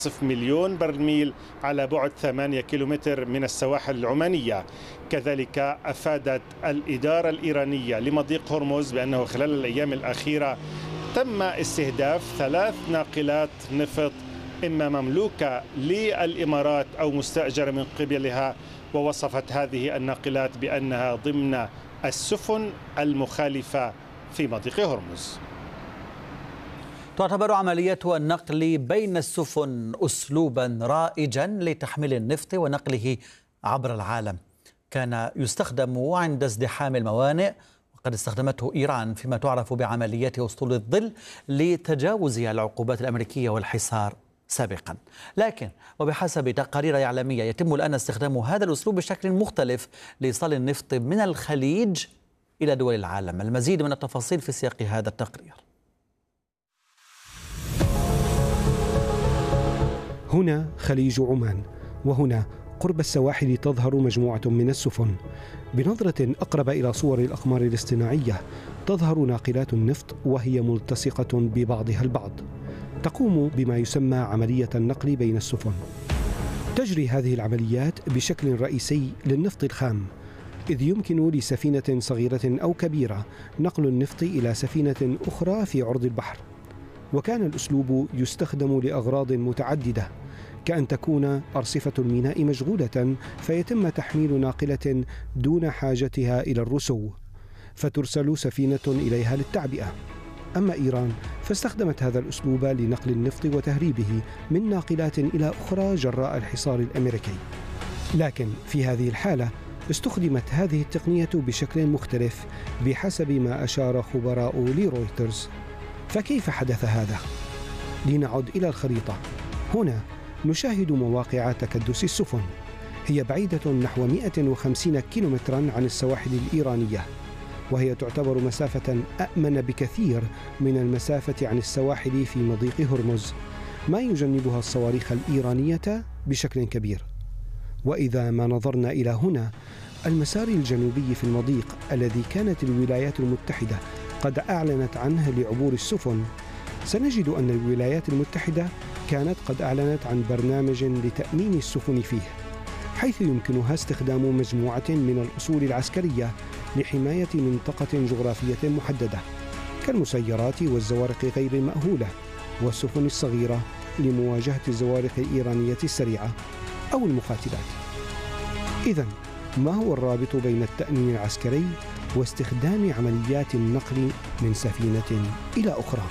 مليون برميل على بعد 8 كيلومتر من السواحل العمانية. كذلك أفادت الإدارة الإيرانية لمضيق هرمز بأنه خلال الأيام الأخيرة تم استهداف 3 ناقلات نفط إما مملوكة للإمارات أو مستأجرة من قبلها، ووصفت هذه الناقلات بأنها ضمن السفن المخالفة في مضيق هرمز. تعتبر عملية النقل بين السفن أسلوبا رائجا لتحميل النفط ونقله عبر العالم. كان يستخدم عند ازدحام الموانئ، وقد استخدمته إيران فيما تعرف بعملية أسطول الظل لتجاوزها العقوبات الأمريكية والحصار سابقا. لكن وبحسب تقارير إعلامية يتم الآن استخدام هذا الأسلوب بشكل مختلف لإيصال النفط من الخليج إلى دول العالم. المزيد من التفاصيل في سياق هذا التقرير. هنا خليج عمان، وهنا قرب السواحل تظهر مجموعة من السفن. بنظرة أقرب إلى صور الأقمار الاصطناعية تظهر ناقلات النفط وهي ملتصقة ببعضها البعض، تقوم بما يسمى عملية النقل بين السفن. تجري هذه العمليات بشكل رئيسي للنفط الخام، إذ يمكن لسفينة صغيرة أو كبيرة نقل النفط إلى سفينة أخرى في عرض البحر. وكان الأسلوب يستخدم لأغراض متعددة، كأن تكون أرصفة الميناء مشغولة فيتم تحميل ناقلة دون حاجتها إلى الرسو، فترسل سفينة إليها للتعبئة. أما إيران فاستخدمت هذا الأسلوب لنقل النفط وتهريبه من ناقلات إلى أخرى جراء الحصار الأمريكي. لكن في هذه الحالة استخدمت هذه التقنية بشكل مختلف بحسب ما أشار خبراء لرويترز. فكيف حدث هذا؟ لنعد إلى الخريطة. هنا نشاهد مواقع تكدس السفن، هي بعيدة نحو 150 كيلومترا عن السواحل الإيرانية، وهي تعتبر مسافة أأمن بكثير من المسافة عن السواحل في مضيق هرمز، ما يجنبها الصواريخ الإيرانية بشكل كبير. وإذا ما نظرنا إلى هنا، المسار الجنوبي في المضيق الذي كانت الولايات المتحدة قد أعلنت عنه لعبور السفن، سنجد أن الولايات المتحدة كانت قد أعلنت عن برنامج لتأمين السفن فيه، حيث يمكنها استخدام مجموعة من الأصول العسكرية لحماية منطقة جغرافية محددة، كالمسيرات والزوارق غير المأهولة والسفن الصغيرة لمواجهة الزوارق الإيرانية السريعة أو المقاتلات. إذن ما هو الرابط بين التأمين العسكري واستخدام عمليات النقل من سفينة إلى أخرى؟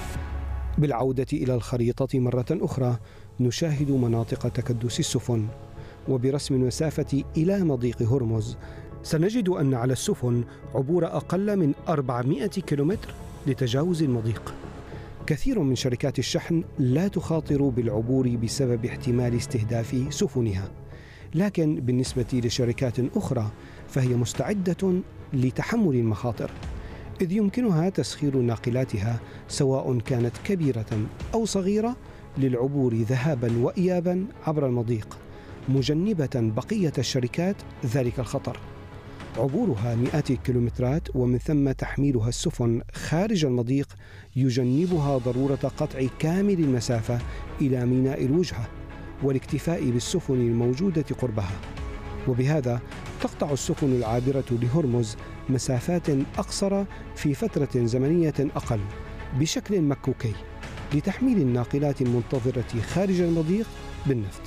بالعودة إلى الخريطة مرة أخرى نشاهد مناطق تكدس السفن، وبرسم المسافة إلى مضيق هرمز سنجد أن على السفن عبور أقل من 400 كيلومتر لتجاوز المضيق. كثير من شركات الشحن لا تخاطر بالعبور بسبب احتمال استهداف سفنها، لكن بالنسبة لشركات أخرى فهي مستعدة لتحمل المخاطر، إذ يمكنها تسخير ناقلاتها سواء كانت كبيرة أو صغيرة للعبور ذهابا وإيابا عبر المضيق، مجنبة بقية الشركات ذلك الخطر. عبورها مئات الكيلومترات ومن ثم تحميلها السفن خارج المضيق يجنبها ضرورة قطع كامل المسافة إلى ميناء الوجهة والاكتفاء بالسفن الموجودة قربها، وبهذا تقطع السفن العابرة لهرمز مسافات أقصر في فترة زمنية أقل بشكل مكوكي لتحميل الناقلات المنتظرة خارج المضيق بالنفط.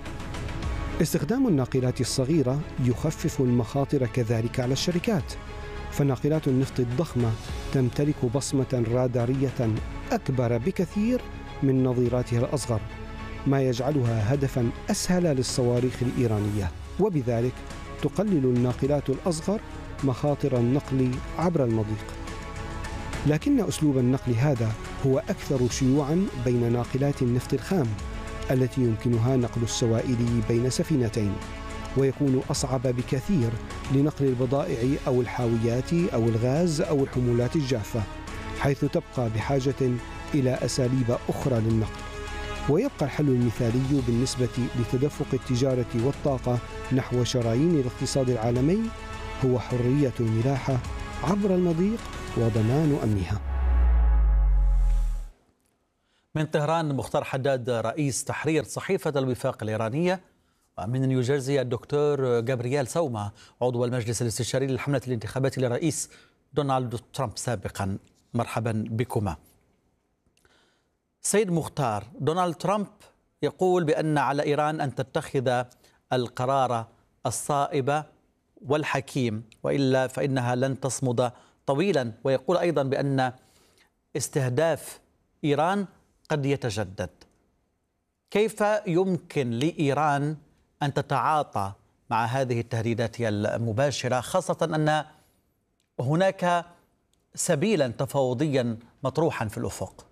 استخدام الناقلات الصغيرة يخفف المخاطر كذلك على الشركات، فناقلات النفط الضخمة تمتلك بصمة رادارية أكبر بكثير من نظيراتها الأصغر، ما يجعلها هدفا أسهل للصواريخ الإيرانية، وبذلك تقلل الناقلات الأصغر مخاطر النقل عبر المضيق. لكن أسلوب النقل هذا هو أكثر شيوعا بين ناقلات النفط الخام التي يمكنها نقل السوائل بين سفينتين، ويكون أصعب بكثير لنقل البضائع أو الحاويات أو الغاز أو الحمولات الجافة، حيث تبقى بحاجة إلى أساليب أخرى للنقل. ويبقى الحل المثالي بالنسبة لتدفق التجارة والطاقة نحو شرايين الاقتصاد العالمي هو حرية الملاحة عبر المضيق وضمان أمنها. من طهران مختار حداد رئيس تحرير صحيفة الوفاق الإيرانية، ومن نيوجيرسي الدكتور جابرييل سوما عضو المجلس الاستشاري للحملة الانتخابات لرئيس دونالد ترامب سابقا. مرحبا بكما. سيد مختار، دونالد ترامب يقول بأن على إيران أن تتخذ القرار الصائب والحكيم، وإلا فإنها لن تصمد طويلا، ويقول أيضا بأن استهداف إيران قد يتجدد. كيف يمكن لإيران أن تتعاطى مع هذه التهديدات المباشرة، خاصة أن هناك سبيلا تفاوضيا مطروحا في الأفق؟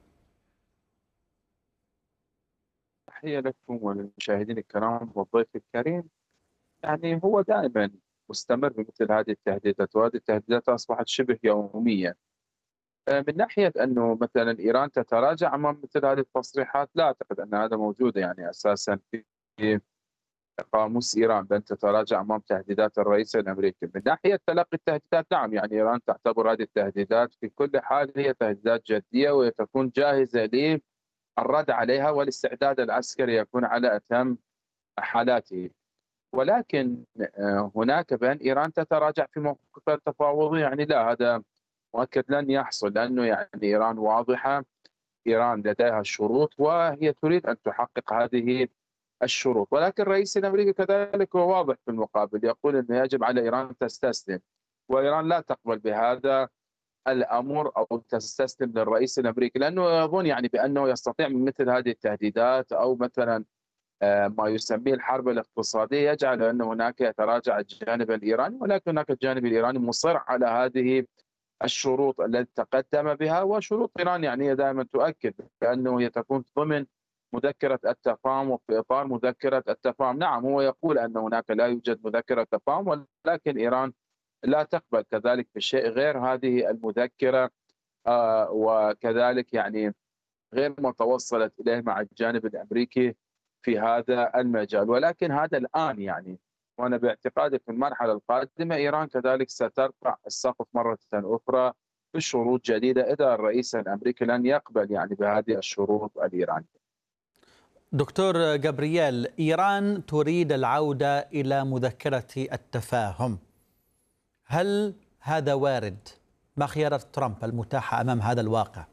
تحية لكم وللمشاهدين الكرام والضيف الكريم. يعني هو دائما مستمر بمثل هذه التهديدات، وهذه التهديدات أصبحت شبه يومية. من ناحية أنه مثلا إيران تتراجع أمام مثل هذه التصريحات، لا أعتقد أن هذا موجود يعني أساسا في قاموس إيران بأن تتراجع أمام تهديدات الرئيس الأمريكي. من ناحية تلقي التهديدات، نعم، يعني إيران تعتبر هذه التهديدات في كل حال هي تهديدات جدية، وتكون جاهزة للرد عليها، والاستعداد العسكري يكون على أتم حالاته. ولكن هناك بأن إيران تتراجع في موقفها التفاوضي، يعني لا، هذا مؤكد لن يحصل، لأنه يعني إيران واضحة، إيران لديها شروط وهي تريد أن تحقق هذه الشروط. ولكن الرئيس الأمريكي كذلك هو واضح في المقابل، يقول أنه يجب على إيران تستسلم، وإيران لا تقبل بهذا الأمر أو تستسلم للرئيس الأمريكي، لأنه يظن يعني بأنه يستطيع من مثل هذه التهديدات أو مثلا ما يسميه الحرب الاقتصادية يجعل أن هناك يتراجع الجانب الإيراني. ولكن هناك الجانب الإيراني مصر على هذه الشروط التي تقدم بها، وشروط إيران يعني هي دائما تؤكد بأنه هي تكون ضمن مذكرة التفاهم وفي إطار مذكرة التفاهم. نعم، هو يقول أن هناك لا يوجد مذكرة تفاهم، ولكن إيران لا تقبل كذلك بشيء غير هذه المذكرة، وكذلك يعني غير ما توصلت إليه مع الجانب الأمريكي في هذا المجال. ولكن هذا الآن يعني، وأنا باعتقادي في المرحلة القادمة إيران كذلك سترفع السقف مرة أخرى بشروط جديدة إذا الرئيس الأمريكي لن يقبل يعني بهذه الشروط الإيرانية. دكتور جابرييل، إيران تريد العودة إلى مذكرة التفاهم، هل هذا وارد؟ ما خيارات ترامب المتاحة أمام هذا الواقع؟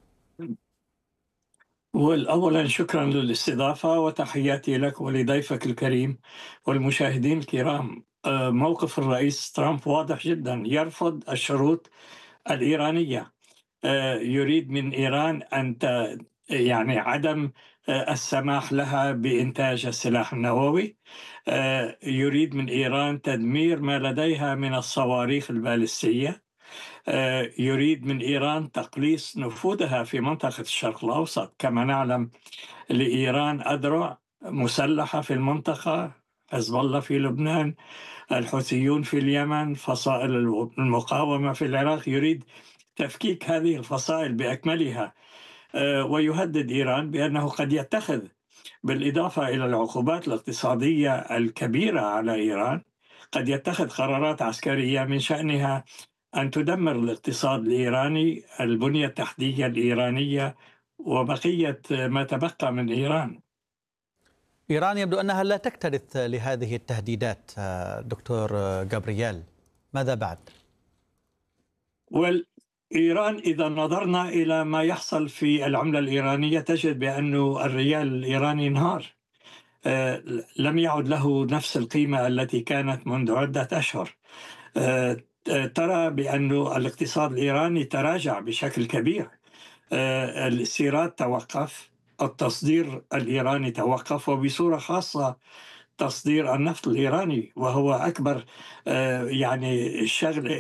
أولا شكرا للاستضافة وتحياتي لك ولضيفك الكريم والمشاهدين الكرام. موقف الرئيس ترامب واضح جدا، يرفض الشروط الإيرانية، يريد من إيران أن يعني عدم السماح لها بإنتاج السلاح النووي، يريد من إيران تدمير ما لديها من الصواريخ البالستية، يريد من إيران تقليص نفوذها في منطقة الشرق الأوسط. كما نعلم لإيران أذرع مسلحة في المنطقة، حزب الله في لبنان، الحوثيون في اليمن، فصائل المقاومة في العراق. يريد تفكيك هذه الفصائل بأكملها، ويهدد إيران بأنه قد يتخذ، بالإضافة إلى العقوبات الاقتصادية الكبيرة على إيران، قد يتخذ قرارات عسكرية من شأنها أن تدمر الاقتصاد الإيراني، البنية التحتية الإيرانية، وبقية ما تبقى من إيران. إيران يبدو أنها لا تكترث لهذه التهديدات. دكتور جابرييل، ماذا بعد؟ إيران إذا نظرنا إلى ما يحصل في العملة الإيرانية تجد بأن الريال الإيراني انهار، لم يعد له نفس القيمة التي كانت منذ عدة أشهر. ترى بأن الاقتصاد الإيراني تراجع بشكل كبير، الاستيراد توقف، التصدير الإيراني توقف، وبصورة خاصة تصدير النفط الإيراني، وهو أكبر يعني شغل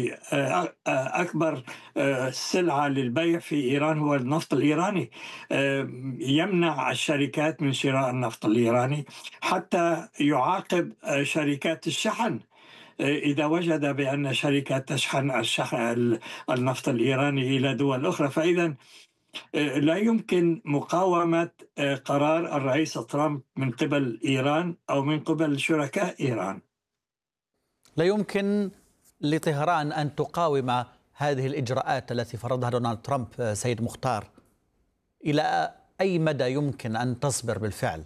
أكبر سلعة للبيع في إيران هو النفط الإيراني. يمنع الشركات من شراء النفط الإيراني، حتى يعاقب شركات الشحن إذا وجد بأن شركة تشحن النفط الإيراني إلى دول أخرى. فإذا لا يمكن مقاومة قرار الرئيس ترامب من قبل إيران أو من قبل شركاء إيران. لا يمكن لطهران أن تقاوم هذه الإجراءات التي فرضها دونالد ترامب. سيد مختار، إلى أي مدى يمكن أن تصبر بالفعل؟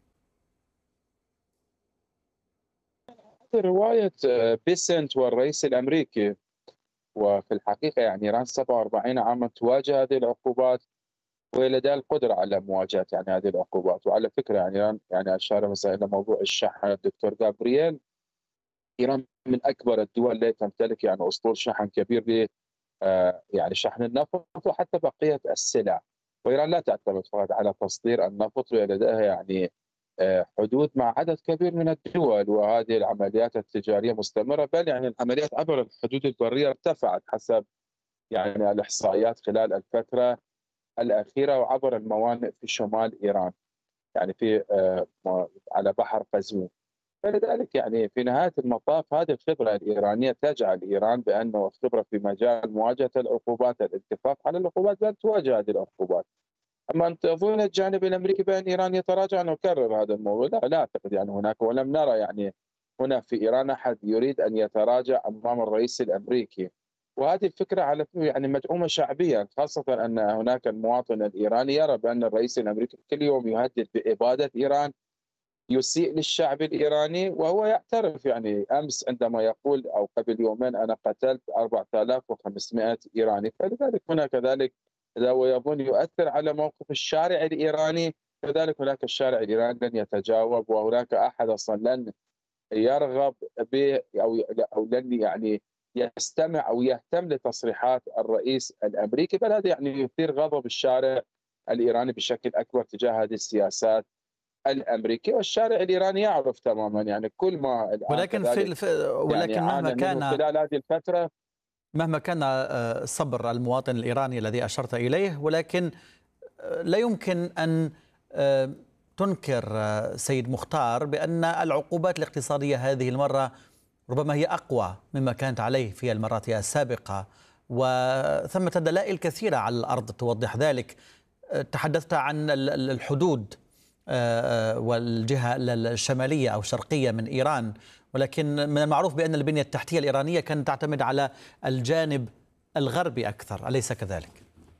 رواية بيسنت والرئيس الأمريكي، وفي الحقيقة يعني إيران 47 عاما تواجه هذه العقوبات، ولديها القدرة على مواجهة يعني هذه العقوبات. وعلى فكرة يعني إيران يعني أشار مثلا إلى موضوع الشحن الدكتور جابرييل، إيران من أكبر الدول التي تمتلك يعني أسطول شحن كبير ل يعني شحن النفط وحتى بقية السلع. وإيران لا تعتمد فقط على تصدير النفط، ولديها يعني حدود مع عدد كبير من الدول، وهذه العمليات التجارية مستمرة، بل يعني العمليات عبر الحدود البرية ارتفعت حسب يعني الإحصائيات خلال الفترة الأخيرة، وعبر الموانئ في شمال إيران يعني في على بحر قزوين. فلذلك يعني في نهاية المطاف هذه الخبرة الإيرانية تجعل إيران بأنه خبرة في مجال مواجهة العقوبات، الاتفاق على العقوبات، بل تواجه هذه العقوبات. أما أن تظن الجانب الأمريكي بأن إيران يتراجع، أنا أكرر هذا الموضوع، لا أعتقد يعني هناك، ولم نرى يعني هنا في إيران أحد يريد أن يتراجع أمام الرئيس الأمريكي. وهذه الفكرة على يعني مدعومة شعبيا، خاصة أن هناك المواطن الإيراني يرى بأن الرئيس الأمريكي كل يوم يهدد بإبادة إيران، يسيء للشعب الإيراني، وهو يعترف يعني أمس عندما يقول أو قبل يومين أنا قتلت 4500 إيراني. فلذلك هنا كذلك إذا هو يظن يؤثر على موقف الشارع الإيراني، كذلك هناك الشارع الإيراني لن يتجاوب، وهناك أحد أصلا لن يرغب به أو لن يعني يستمع أو يهتم لتصريحات الرئيس الأمريكي، بل هذا يعني يثير غضب الشارع الإيراني بشكل أكبر تجاه هذه السياسات الامريكي. والشارع الايراني يعرف تماما يعني كل ما الان ولكن يعني مهما عانى منه كان خلال هذه الفتره. مهما كان صبر المواطن الإيراني الذي أشرت إليه، ولكن لا يمكن أن تنكر سيد مختار بأن العقوبات الاقتصادية هذه المرة ربما هي أقوى مما كانت عليه في المرات السابقة، وثمة دلائل كثيرة على الأرض توضح ذلك. تحدثت عن الحدود والجهة الشمالية أو الشرقية من إيران، ولكن من المعروف بأن البنية التحتية الإيرانية كانت تعتمد على الجانب الغربي أكثر، أليس كذلك؟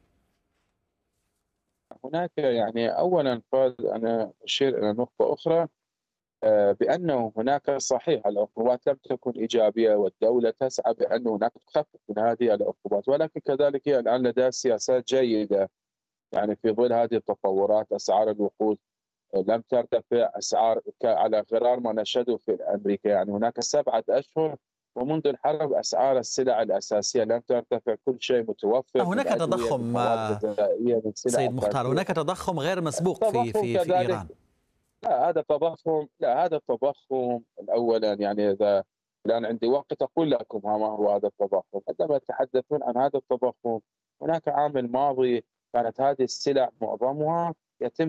هناك يعني أولا أنا أشير إلى نقطة أخرى، بأنه هناك صحيح العقوبات لم تكن إيجابية، والدولة تسعى بأن هناك تخفف من هذه العقوبات، ولكن كذلك هي الآن لديها سياسات جيدة. يعني في ظل هذه التطورات أسعار الوقود لم ترتفع، أسعار على غرار ما نشهده في أمريكا، يعني هناك 7 أشهر ومنذ الحرب أسعار السلع الأساسية لم ترتفع، كل شيء متوفر هناك من أدوية من تضخم مواد غذائية من سلع سيد مختار، أساسية. هناك تضخم غير مسبوق التضخم في كذلك، إيران. لا هذا التضخم أولا يعني إذا الآن عندي وقت أقول لكم ما هو هذا التضخم. عندما يتحدثون عن هذا التضخم، هناك عام الماضي كانت هذه السلع معظمها يتم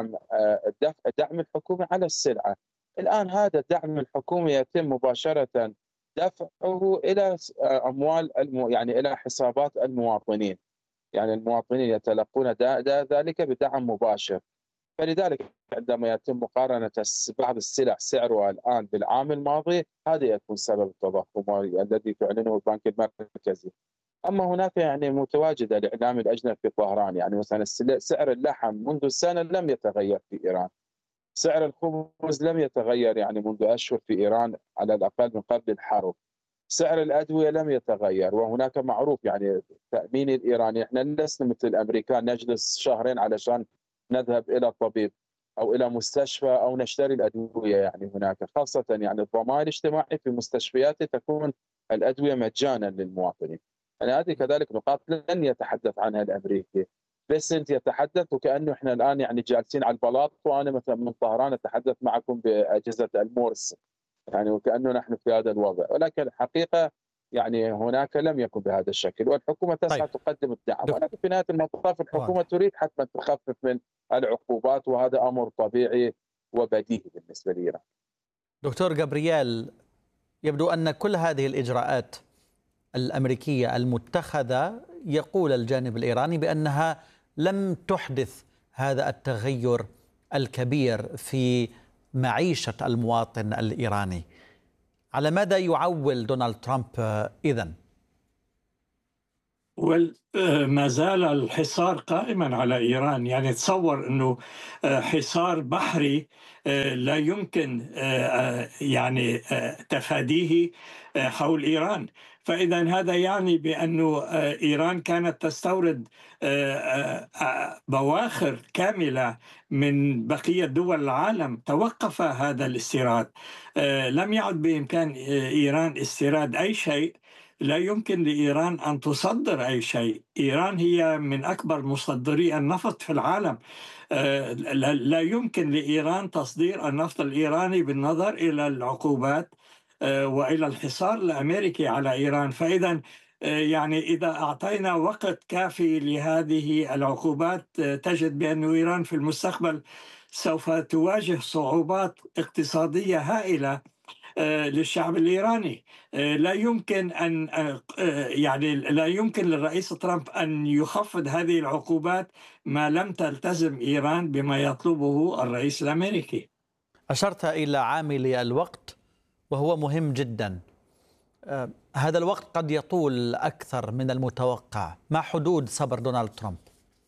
دعم الحكومي على السلعة. الآن هذا الدعم الحكومي يتم مباشرة دفعه إلى أموال يعني إلى حسابات المواطنين، يعني المواطنين يتلقون ذلك بدعم مباشر. فلذلك عندما يتم مقارنة بعض السلع سعرها الآن بالعام الماضي، هذا يكون سبب التضخم الذي تعلنه البنك المركزي. أما هناك يعني متواجدة الإعلام الأجنبي في طهران، يعني مثلا سعر اللحم منذ سنة لم يتغير في إيران، سعر الخبز لم يتغير يعني منذ أشهر في إيران على الأقل من قبل الحرب، سعر الأدوية لم يتغير. وهناك معروف يعني التأمين الإيراني، احنا لسنا مثل الأمريكان نجلس شهرين علشان نذهب إلى طبيب أو إلى مستشفى أو نشتري الأدوية. يعني هناك خاصة يعني الضمان الاجتماعي في مستشفيات تكون الأدوية مجانا للمواطنين. يعني هذه كذلك نقاط لن يتحدث عنها الأمريكي، بس انت يتحدث وكانه احنا الان يعني جالسين على البلاط، وانا مثلا من طهران اتحدث معكم باجهزه المورس، يعني وكانه نحن في هذا الوضع. ولكن الحقيقه يعني هناك لم يكن بهذا الشكل، والحكومه تسعى تقدم الدعم، ولكن في نهايه المطاف الحكومه تريد حتما تخفف من العقوبات، وهذا امر طبيعي وبديهي بالنسبه لايران. دكتور جابرييل، يبدو ان كل هذه الاجراءات الامريكيه المتخذه يقول الجانب الايراني بانها لم تحدث هذا التغير الكبير في معيشه المواطن الايراني. على ماذا يعول دونالد ترامب إذن؟ وما زال الحصار قائما على إيران. يعني تصور أنه حصار بحري لا يمكن يعني تفاديه حول إيران. فإذا هذا يعني بأن إيران كانت تستورد بواخر كاملة من بقية دول العالم. توقف هذا الاستيراد، لم يعد بإمكان إيران استيراد أي شيء. لا يمكن لإيران أن تصدر أي شيء. إيران هي من أكبر مصدري النفط في العالم. لا يمكن لإيران تصدير النفط الإيراني بالنظر إلى العقوبات وإلى الحصار الأمريكي على إيران. فإذا يعني إذا أعطينا وقت كافي لهذه العقوبات تجد بأن إيران في المستقبل سوف تواجه صعوبات اقتصادية هائلة للشعب الإيراني. لا يمكن أن يعني لا يمكن للرئيس ترامب أن يخفض هذه العقوبات ما لم تلتزم إيران بما يطلبه الرئيس الأمريكي. أشرت إلى عامل الوقت وهو مهم جدا. هذا الوقت قد يطول أكثر من المتوقع. ما حدود صبر دونالد ترامب؟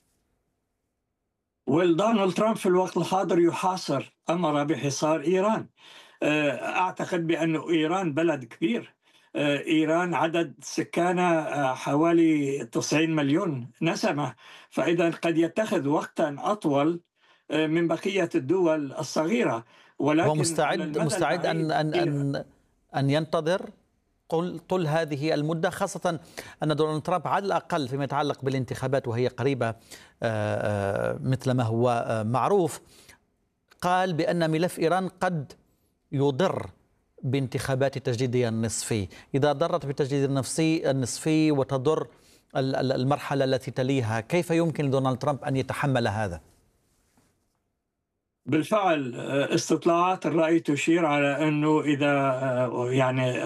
دونالد ترامب في الوقت الحاضر يحاصر، أمر بحصار إيران. أعتقد بأن إيران بلد كبير. إيران عدد سكانها حوالي 90 مليون نسمة. فإذا قد يتخذ وقتا أطول من بقية الدول الصغيرة. هو ولكن مستعد أن ينتظر طول هذه المدة، خاصة أن دونالد ترامب على الأقل فيما يتعلق بالانتخابات وهي قريبة مثل ما هو معروف، قال بأن ملف إيران قد يضر بانتخابات التجديد النصفي. إذا ضرت بالتجديد النصفي وتضر المرحلة التي تليها، كيف يمكن لدونالد ترامب أن يتحمل هذا؟ بالفعل استطلاعات الرأي تشير على أنه إذا يعني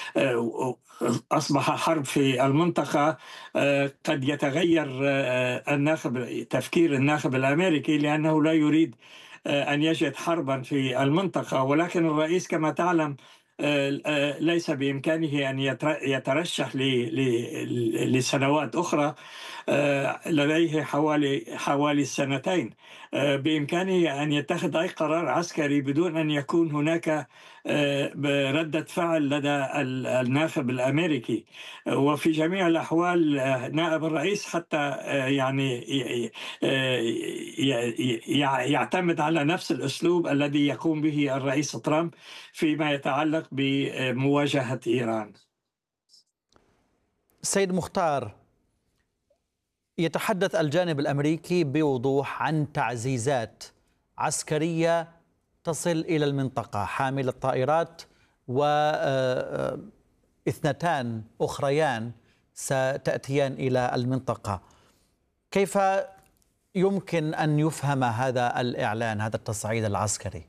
أصبح حرب في المنطقة قد يتغير تفكير الناخب الأمريكي، لأنه لا يريد أن يجد حربا في المنطقة. ولكن الرئيس كما تعلم ليس بإمكانه أن يترشح لسنوات أخرى. لديه حوالي سنتين. بإمكانه أن يتخذ أي قرار عسكري بدون أن يكون هناك ردة فعل لدى الناخب الأمريكي. وفي جميع الأحوال نائب الرئيس حتى يعني يعتمد على نفس الأسلوب الذي يقوم به الرئيس ترامب فيما يتعلق بمواجهة إيران. سيد مختار، يتحدث الجانب الأمريكي بوضوح عن تعزيزات عسكرية تصل إلى المنطقة، حامل الطائرات واثنتان أخريان ستأتيان إلى المنطقة. كيف يمكن أن يفهم هذا الإعلان، هذا التصعيد العسكري؟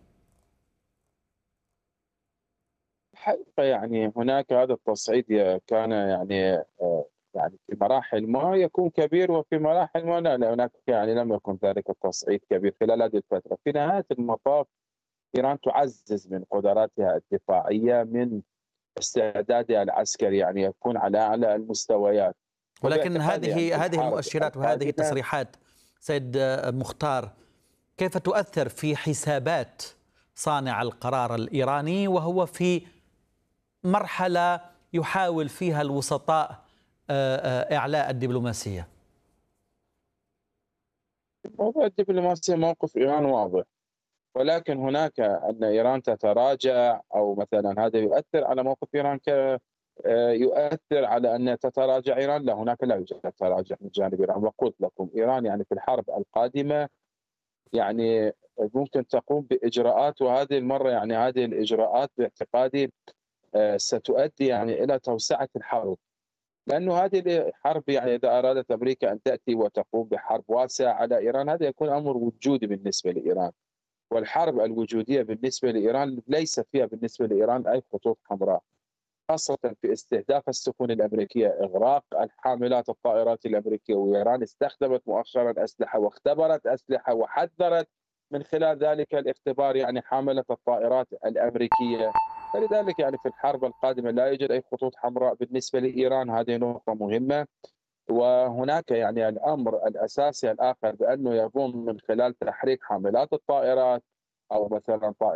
حقيقة يعني هناك هذا التصعيد كان يعني في مراحل ما يكون كبير، وفي مراحل ما لا، هناك يعني لم يكن ذلك التصعيد كبير خلال هذه الفترة. في نهاية المطاف إيران تعزز من قدراتها الدفاعية، من استعدادها العسكري، يعني يكون على أعلى المستويات. ولكن هذه المؤشرات وهذه التصريحات سيد مختار كيف تؤثر في حسابات صانع القرار الإيراني وهو في مرحلة يحاول فيها الوسطاء إعلاء الدبلوماسية؟ موضوع الدبلوماسية موقف إيران واضح، ولكن هناك أن إيران تتراجع أو مثلا هذا يؤثر على موقف إيران يؤثر على أن تتراجع إيران. لا، هناك لا يوجد تراجع من جانب إيران. وقلت لكم إيران يعني في الحرب القادمة يعني ممكن تقوم بإجراءات، وهذه المرة يعني هذه الإجراءات باعتقادي ستؤدي يعني إلى توسعة الحرب، لأنه هذه الحرب يعني إذا أرادت أمريكا أن تأتي وتقوم بحرب واسعة على إيران هذا يكون أمر وجودي بالنسبة لإيران. والحرب الوجودية بالنسبة لإيران ليس فيها بالنسبة لإيران أي خطوط حمراء، خاصة في استهداف السفن الأمريكية، إغراق الحاملات الطائرات الأمريكية. وإيران استخدمت مؤخرا أسلحة واختبرت أسلحة وحذرت من خلال ذلك الاختبار يعني حاملة الطائرات الأمريكية. فلذلك يعني في الحرب القادمة لا يوجد أي خطوط حمراء بالنسبة لإيران. هذه نقطة مهمة. وهناك يعني الأمر الأساسي الآخر بأنه يقوم من خلال تحريك حاملات الطائرات أو مثلا